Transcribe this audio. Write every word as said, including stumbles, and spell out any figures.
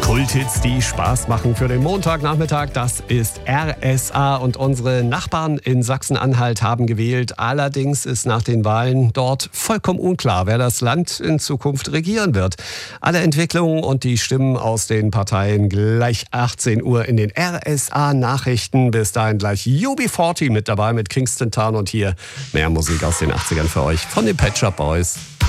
Kulthits, die Spaß machen für den Montagnachmittag. Das ist R S A und unsere Nachbarn in Sachsen-Anhalt haben gewählt. Allerdings ist nach den Wahlen dort vollkommen unklar, wer das Land in Zukunft regieren wird. Alle Entwicklungen und die Stimmen aus den Parteien gleich achtzehn Uhr in den R S A-Nachrichten. Bis dahin gleich U B vierzig mit dabei mit Kingston Town und hier mehr Musik aus den achtzigern für euch von den Pet Shop Boys.